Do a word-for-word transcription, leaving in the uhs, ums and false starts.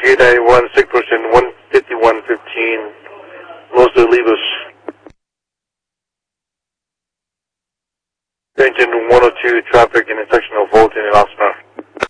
eight ninety-one, sick person one fifty-one fifteen, Los Olivos. Engine one oh two, traffic intersection of Fulton and Los